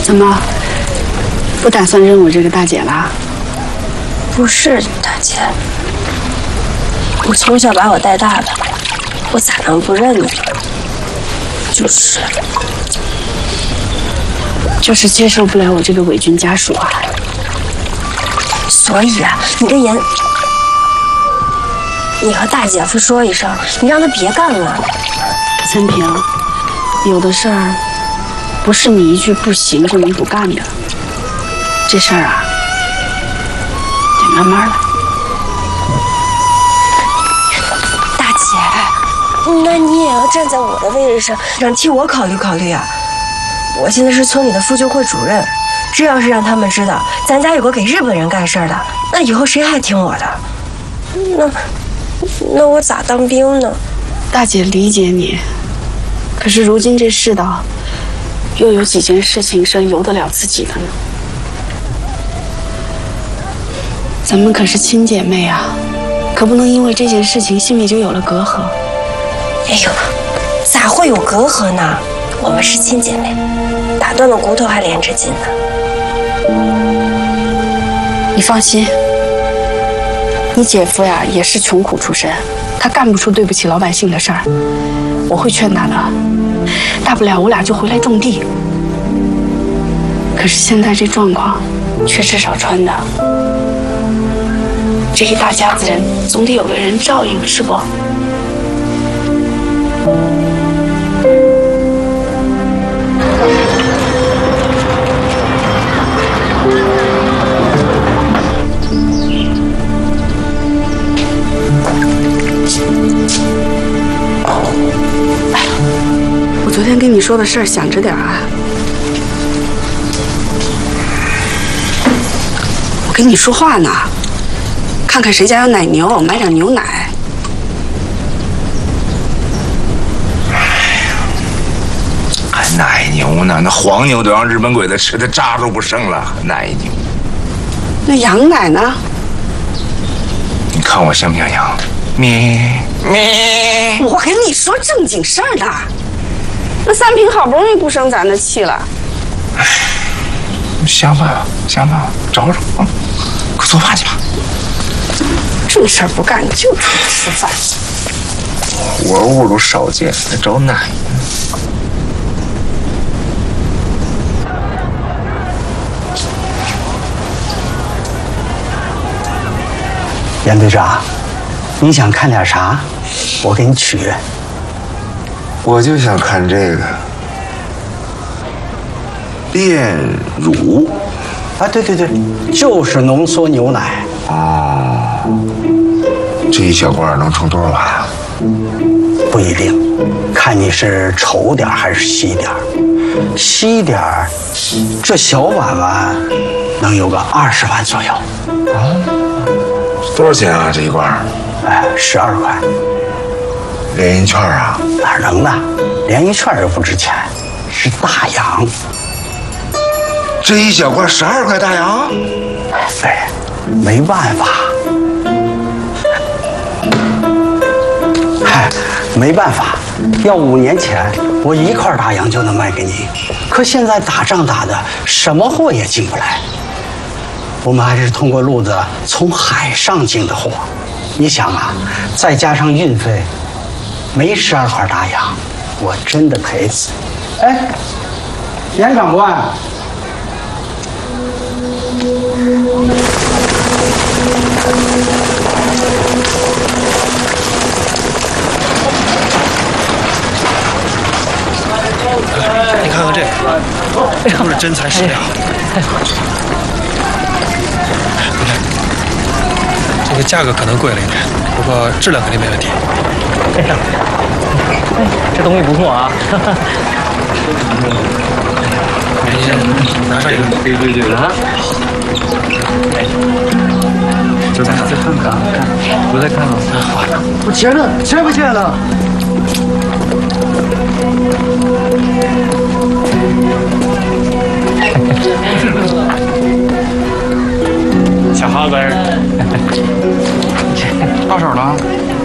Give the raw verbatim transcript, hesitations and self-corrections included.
怎么，不打算认我这个大姐了？ 不是大姐，你从小把我带大的，我咋能不认你？就是， 就是接受不了我这个伪军家属啊。 所以啊，你跟严，你和大姐夫说一声，你让他别干了。 陈平，有的事儿不是你一句不行就能不干的。这事儿啊，得慢慢来。 大姐，那你也要站在我的位置上，想替我考虑考虑啊！我现在是村里的妇救会主任，这要是让他们知道咱家有个给日本人干事的，那以后谁还听我的？那那我咋当兵呢？ 大姐理解你，可是如今这世道，又有几件事情是由得了自己的呢？咱们可是亲姐妹啊，可不能因为这件事情心里就有了隔阂。 哎呦，咋会有隔阂呢？我们是亲姐妹，打断了骨头还连着筋呢。 你放心，你姐夫呀也是穷苦出身，他干不出对不起老百姓的事儿。我会劝他的，大不了我俩就回来种地。可是现在这状况，缺吃少穿的。这一大家子人，总得有个人照应，是不？我昨天跟你说的事儿，想着点啊。我跟你说话呢。看看谁家有奶牛，买点牛奶。 哎呀，还奶牛呢？那黄牛都让日本鬼子吃的渣都不剩了，奶牛。 那羊奶呢？ 你看我像不像羊？咩咩！ 我跟你说正经事儿呢。那三平好不容易不生咱的气了。 哎，想办法，想办法，找找啊！快做饭去吧。 正事儿不干，就出来吃饭。 活物都少见，还找奶呢。 严队长，你想看点啥？我给你取。 我就想看这个炼乳。 啊，对对对，就是浓缩牛奶。 哦，这一小罐能冲多少碗啊？ 不一定，看你是稠点还是稀点。稀点儿，这小碗碗能有个二十碗左右。 哦，多少钱啊？这一罐？ 哎，十二块。 联谊券啊？ 哪能呢？联谊券又不值钱，是大洋。 这一小罐十二块大洋？ 对，没办法。嗨，没办法。要五年前，我一块大洋就能卖给你，可现在打仗打的，什么货也进不来。我们还是通过路子从海上进的货。你想啊，再加上运费，没十二块大洋，我真的赔死。哎，严长官。 你看看这个，都是真材实料。你看，这个价格可能贵了一点，不过质量肯定没问题。 哎呀，哎，这东西不错啊！ 你拿上一个。对对对啊！哎，再看再看看，我再看看。 我钱呢？钱不钱了？ 小耗子儿， 到手了。